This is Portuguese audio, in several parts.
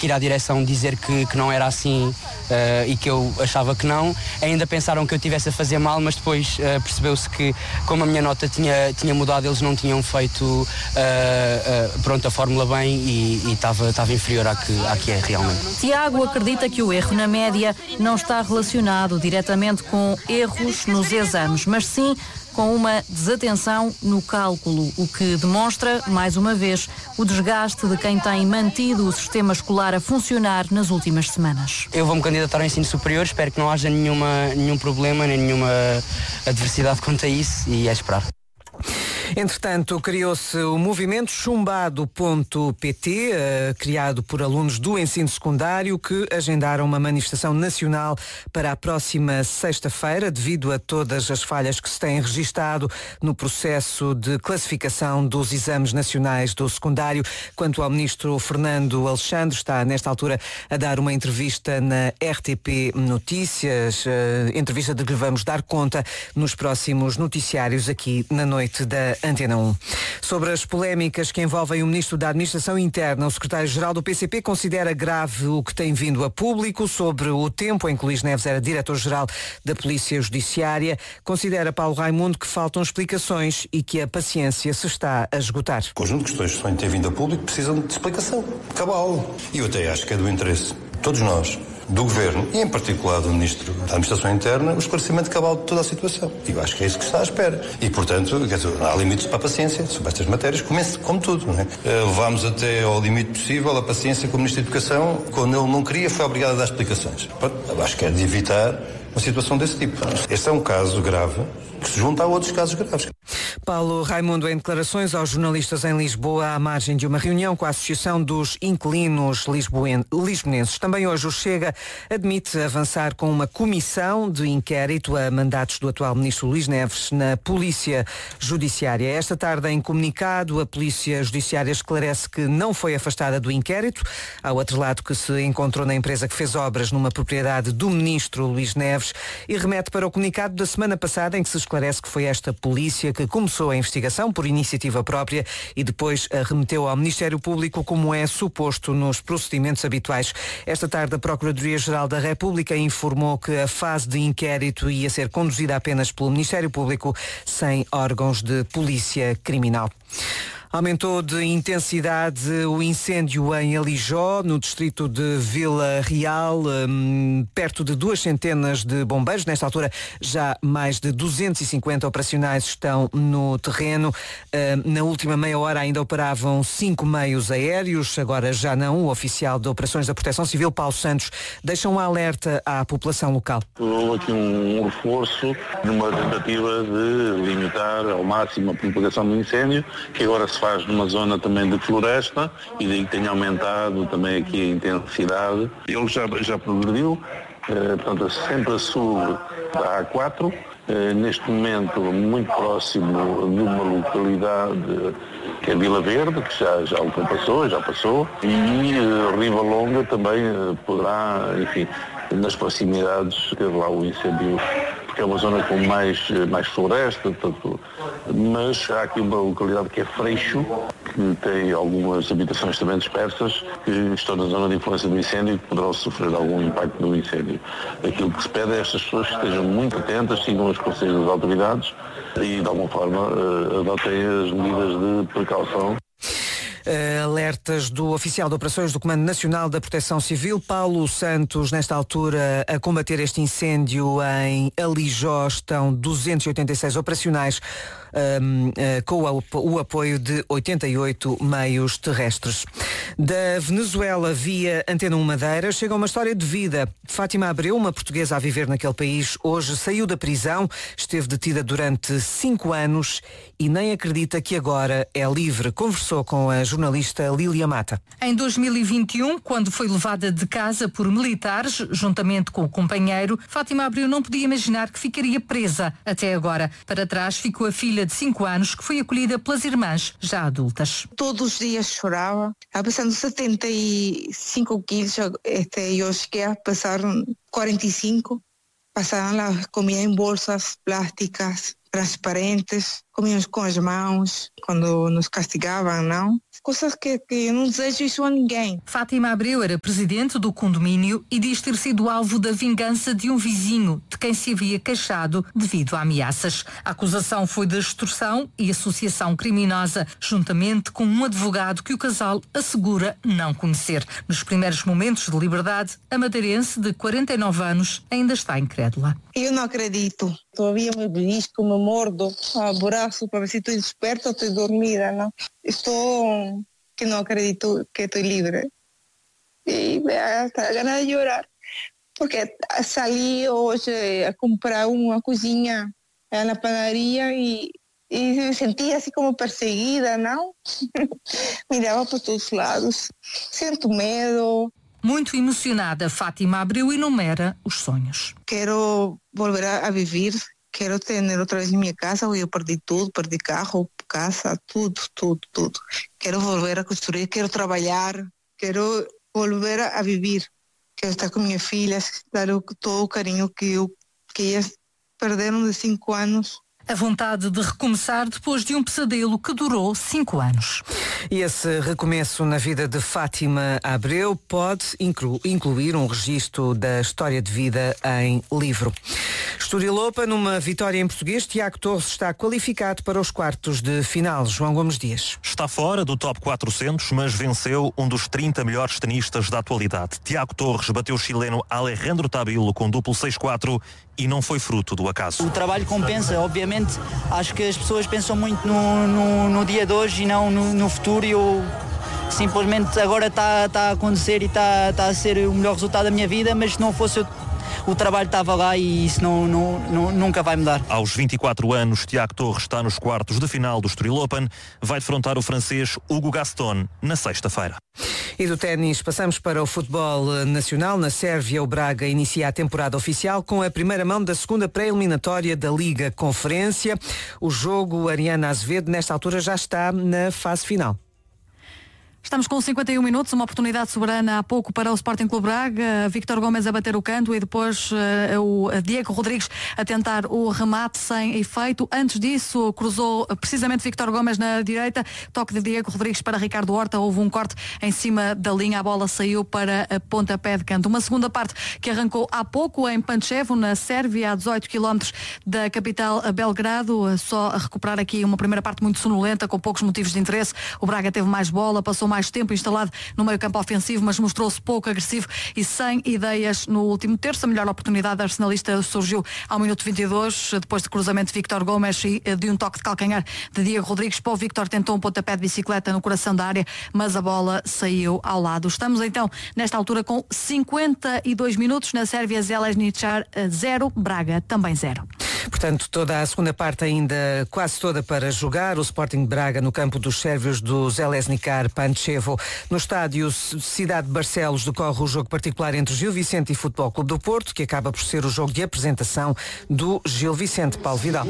que ir à direção dizer que não era assim e que eu achava que não. Ainda pensaram que eu estivesse a fazer mal, mas depois percebeu-se que, como a minha nota tinha mudado, eles não tinham feito a fórmula bem e estava inferior à que é realmente. Tiago acredita que o erro na média não está relacionado diretamente com erros nos exames, mas sim com uma desatenção no cálculo, o que demonstra, mais uma vez, o desgaste de quem tem mantido o sistema escolar a funcionar nas últimas semanas. Eu vou-me candidatar ao ensino superior, espero que não haja nenhum problema, nem nenhuma adversidade quanto a isso, e é esperar. Entretanto, criou-se o movimento chumbado.pt, criado por alunos do ensino secundário que agendaram uma manifestação nacional para a próxima sexta-feira, devido a todas as falhas que se têm registado no processo de classificação dos exames nacionais do secundário. Quanto ao ministro Fernando Alexandre, está nesta altura a dar uma entrevista na RTP Notícias, entrevista de que lhe vamos dar conta nos próximos noticiários aqui na noite da Antena 1. Sobre as polémicas que envolvem o Ministro da Administração Interna, o Secretário-Geral do PCP considera grave o que tem vindo a público sobre o tempo em que Luís Neves era Diretor-Geral da Polícia Judiciária. Considera Paulo Raimundo que faltam explicações e que a paciência se está a esgotar. O conjunto de questões que têm vindo a público precisam de explicação, cabal. E eu até acho que é do interesse de todos nós, do Governo e em particular do Ministro da Administração Interna, o esclarecimento cabal de toda a situação. E eu acho que é isso que está à espera. E, portanto, quer dizer, há limites para a paciência sobre estas matérias, como tudo, não é? Levámos até ao limite possível a paciência com o Ministro da Educação, quando ele não queria, foi obrigado a dar explicações. Pronto, eu acho que é de evitar uma situação desse tipo. Este é um caso grave que se junta a outros casos graves. Paulo Raimundo em declarações aos jornalistas em Lisboa à margem de uma reunião com a Associação dos Inquilinos Lisbonenses. Também hoje o Chega admite avançar com uma comissão de inquérito a mandatos do atual ministro Luís Neves na Polícia Judiciária. Esta tarde, em comunicado, a Polícia Judiciária esclarece que não foi afastada do inquérito. Há o atrelado que se encontrou na empresa que fez obras numa propriedade do ministro Luís Neves e remete para o comunicado da semana passada em que se esclarece que foi esta polícia que começou a investigação por iniciativa própria e depois a remeteu ao Ministério Público, como é suposto nos procedimentos habituais. Esta tarde, a Procuradoria-Geral da República informou que a fase de inquérito ia ser conduzida apenas pelo Ministério Público, sem órgãos de polícia criminal. Aumentou de intensidade o incêndio em Alijó, no distrito de Vila Real, perto de 200 de bombeiros. Nesta altura, já mais de 250 operacionais estão no terreno. Na última meia hora ainda operavam 5 meios aéreos, agora já não. O oficial de Operações da Proteção Civil, Paulo Santos, deixa um alerta à população local. Houve aqui um reforço numa tentativa de limitar ao máximo a propagação do incêndio, que agora se faz numa zona também de floresta e daí que tenha aumentado também aqui a intensidade. Ele já progrediu, portanto, sempre a sul da A4, neste momento muito próximo de uma localidade que é Vila Verde, que já ultrapassou, já passou, e Riva Longa também poderá, enfim, nas proximidades ter lá o incêndio, porque é uma zona com mais floresta, portanto, mas há aqui uma localidade que é Freixo, que tem algumas habitações também dispersas, que estão na zona de influência do incêndio e que poderão sofrer algum impacto do incêndio. Aquilo que se pede é estas pessoas que estejam muito atentas, sigam os conselhos das autoridades e, de alguma forma, adotem as medidas de precaução. Alertas do oficial de operações do Comando Nacional da Proteção Civil, Paulo Santos. Nesta altura, a combater este incêndio em Alijó, estão 286 operacionais com o apoio de 88 meios terrestres. Da Venezuela via Antena 1 Madeira chega uma história de vida. Fátima Abreu, uma portuguesa a viver naquele país, hoje saiu da prisão, esteve detida durante 5 anos e nem acredita que agora é livre. Conversou com a jornalista Lília Mata. Em 2021, quando foi levada de casa por militares, juntamente com o companheiro, Fátima Abreu não podia imaginar que ficaria presa. Até agora, para trás ficou a filha de 5 anos, que foi acolhida pelas irmãs, já adultas. Todos os dias chorava. Pesando 75 quilos, eu cheguei a pesar 45. Pasaban la comida en bolsas plásticas. transparentes, comíamos com as mãos quando nos castigavam, não? Coisas que eu não desejo isso a ninguém. Fátima Abreu era presidente do condomínio e diz ter sido alvo da vingança de um vizinho de quem se havia queixado devido a ameaças. A acusação foi de extorsão e associação criminosa, juntamente com um advogado que o casal assegura não conhecer. Nos primeiros momentos de liberdade, a madeirense de 49 anos ainda está incrédula. Eu não acredito. Todavía me belisco, me mordo, abraço para ver se estou desperta ou estou dormida, não? Estou que não acredito que estou livre. E me dá ganas de chorar. Porque saí hoje a comprar uma coisinha na padaria e me sentia assim como perseguida, não? Mirava para todos os lados. Sinto medo. Muito emocionada, Fátima Abreu enumera os sonhos. Quero volver a viver, quero ter outra vez minha casa, eu perdi tudo, perdi carro, casa, tudo. Quero volver a construir, quero trabalhar, quero volver a viver, quero estar com minha filha, dar todo o carinho que elas perderam de 5 anos. A vontade de recomeçar depois de um pesadelo que durou 5 anos. E esse recomeço na vida de Fátima Abreu pode incluir um registro da história de vida em livro. Estoril Open, numa vitória em português, Tiago Torres está qualificado para os quartos de final. João Gomes Dias. Está fora do top 400, mas venceu um dos 30 melhores tenistas da atualidade. Tiago Torres bateu o chileno Alejandro Tabilo com duplo 6-4 e não foi fruto do acaso. O trabalho compensa, obviamente. Acho que as pessoas pensam muito no dia de hoje e não no futuro, e eu simplesmente agora está a acontecer e está a ser o melhor resultado da minha vida, mas se não fosse o trabalho estava lá e isso nunca vai mudar. Aos 24 anos, Tiago Torres está nos quartos de final do Estoril Open, vai defrontar o francês Hugo Gaston na sexta-feira. E do ténis passamos para o futebol nacional. Na Sérvia, o Braga inicia a temporada oficial com a primeira mão da segunda pré-eliminatória da Liga Conferência. O jogo, Ariana Azevedo, nesta altura já está na fase final. Estamos com 51 minutos, uma oportunidade soberana há pouco para o Sporting Clube Braga, Víctor Gomes a bater o canto e depois o Diego Rodrigues a tentar o remate sem efeito. Antes disso, cruzou precisamente Víctor Gomes na direita, toque de Diego Rodrigues para Ricardo Horta, houve um corte em cima da linha, a bola saiu para a pontapé de canto. Uma segunda parte que arrancou há pouco em Pančevo, na Sérvia, a 18 km da capital Belgrado, só a recuperar aqui uma primeira parte muito sonolenta, com poucos motivos de interesse. O Braga teve mais bola, passou mais tempo instalado no meio campo ofensivo, mas mostrou-se pouco agressivo e sem ideias no último terço. A melhor oportunidade arsenalista surgiu ao minuto 22, depois de cruzamento de Víctor Gomes e de um toque de calcanhar de Diego Rodrigues. Paulo Víctor tentou um pontapé de bicicleta no coração da área, mas a bola saiu ao lado. Estamos então nesta altura com 52 minutos. Na Sérvia, Željezničar 0, Braga também 0. Portanto, toda a segunda parte ainda quase toda para jogar. O Sporting Braga no campo dos sérvios do Željezničar Pančevo. No estádio Cidade de Barcelos decorre o jogo particular entre Gil Vicente e Futebol Clube do Porto, que acaba por ser o jogo de apresentação do Gil Vicente. Paulo Vidal.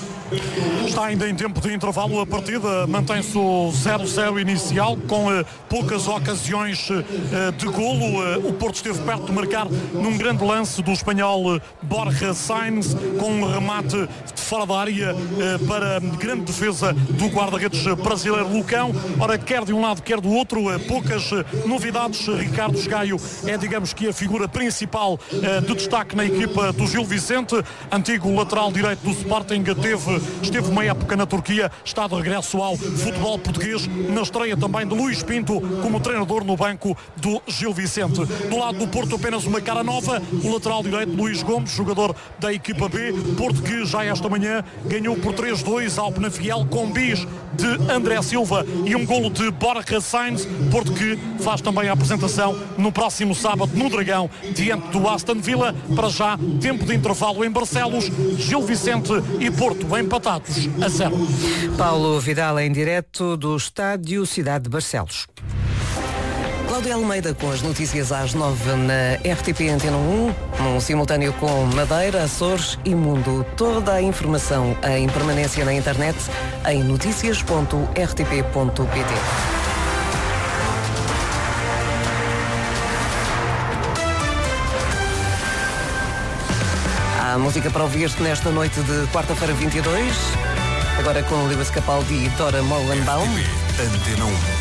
Está ainda em tempo de intervalo a partida, mantém-se o 0-0 inicial com poucas ocasiões de golo. O Porto esteve perto de marcar num grande lance do espanhol Borja Sainz, com um remate de fora da área para grande defesa do guarda-redes brasileiro Lucão. Ora, quer de um lado, quer do outro, poucas novidades. Ricardo Gaio é, digamos que, a figura principal de destaque na equipa do Gil Vicente, antigo lateral direito do Sporting, esteve uma época na Turquia, está de regresso ao futebol português, na estreia também de Luís Pinto como treinador no banco do Gil Vicente. Do lado do Porto, apenas uma cara nova, o lateral direito Luís Gomes, jogador da equipa B. Porto que já esta manhã ganhou por 3-2 ao Penafiel, com bis de André Silva e um golo de Borja Sainz. Porto que faz também a apresentação no próximo sábado no Dragão, diante do Aston Villa. Para já, tempo de intervalo em Barcelos, Gil Vicente e Porto empatados a 0. Paulo Vidal em direto do estádio Cidade de Barcelos. Cláudia Almeida com as notícias às 9 na RTP Antena 1, num simultâneo com Madeira, Açores e Mundo. Toda a informação em permanência na internet em noticias.rtp.pt. Há música para ouvir-te nesta noite de quarta-feira 22. Agora com Lewis Capaldi e Dora Mollenbaum. Antena 1.